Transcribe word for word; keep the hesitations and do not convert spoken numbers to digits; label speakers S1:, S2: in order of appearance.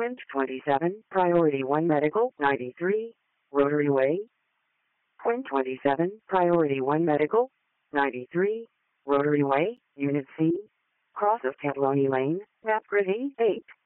S1: Quint twenty-seven, Priority one Medical, ninety-three, Rotary Way. Quint twenty-seven, Priority one Medical, ninety-three, Rotary Way, Unit C, cross of Cataloni Lane, map grid eight.